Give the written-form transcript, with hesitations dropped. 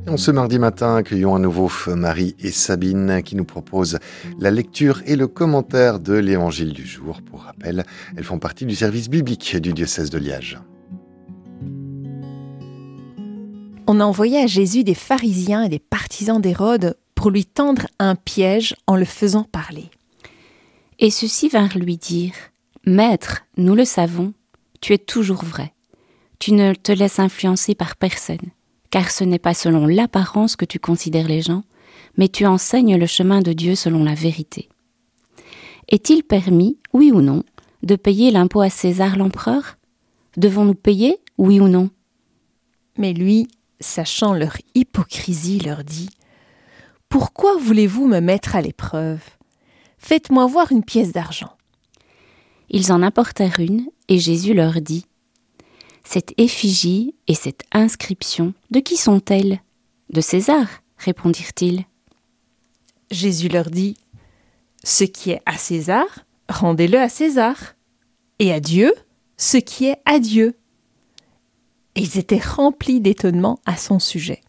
Et ce mardi matin, accueillons à nouveau Marie et Sabine qui nous proposent la lecture et le commentaire de l'Évangile du jour. Pour rappel, elles font partie du service biblique du diocèse de Liège. On a envoyé à Jésus des pharisiens et des partisans d'Hérode pour lui tendre un piège en le faisant parler. Et ceux-ci vinrent lui dire : « Maître, nous le savons, tu es toujours vrai. Tu ne te laisses influencer par personne, car ce n'est pas selon l'apparence que tu considères les gens, mais tu enseignes le chemin de Dieu selon la vérité. Est-il permis, oui ou non, de payer l'impôt à César l'empereur ? Devons-nous payer, oui ou non ? » Mais lui, sachant leur hypocrisie, leur dit : « Pourquoi voulez-vous me mettre à l'épreuve ? Faites-moi voir une pièce d'argent. » Ils en apportèrent une, et Jésus leur dit : « Cette effigie et cette inscription, de qui sont-elles ? De César, répondirent-ils. Jésus leur dit : « Ce qui est à César, rendez-le à César, et à Dieu, ce qui est à Dieu. » Et ils étaient remplis d'étonnement à son sujet.